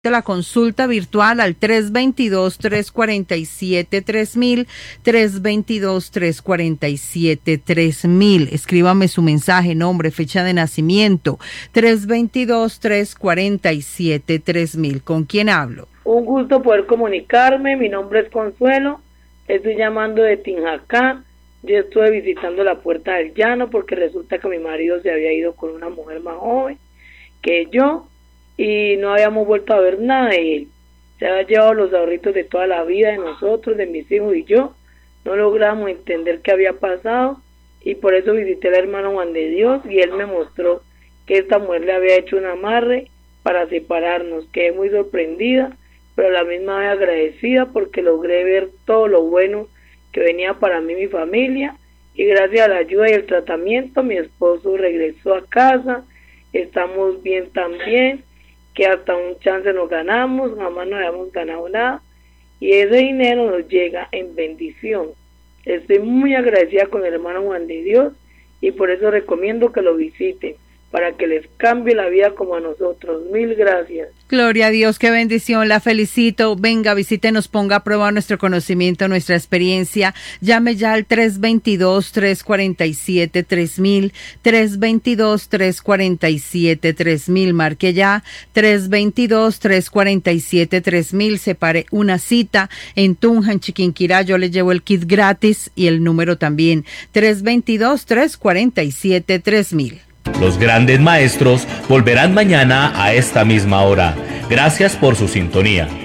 de la consulta virtual al 322-347-3000, 322-347-3000. Escríbame su mensaje, nombre, fecha de nacimiento, 322-347-3000. ¿Con quién hablo? Un gusto poder comunicarme, mi nombre es Consuelo, estoy llamando de Tinjacá. Yo estuve visitando la Puerta del Llano porque resulta que mi marido se había ido con una mujer más joven que yo y no habíamos vuelto a ver nada de él. Se había llevado los ahorritos de toda la vida de nosotros, de mis hijos y yo. No logramos entender qué había pasado y por eso visité al hermano Juan de Dios y él me mostró que esta mujer le había hecho un amarre para separarnos. Quedé muy sorprendida, pero a la misma vez agradecida porque logré ver todo lo bueno que venía para mí y mi familia, y gracias a la ayuda y el tratamiento mi esposo regresó a casa, estamos bien también, que hasta un chance nos ganamos, jamás nos habíamos ganado nada, y ese dinero nos llega en bendición. Estoy muy agradecida con el hermano Juan de Dios, y por eso recomiendo que lo visiten, para que les cambie la vida como a nosotros. Mil gracias. Gloria a Dios, qué bendición, la felicito. Venga, visítenos, ponga a prueba nuestro conocimiento, nuestra experiencia. Llame ya al 322-347-3000, 322-347-3000. Marque ya 322-347-3000. Separe una cita en Tunja, en Chiquinquirá. Yo le llevo el kit gratis y el número también. 322-347-3000. Los grandes maestros volverán mañana a esta misma hora. Gracias por su sintonía.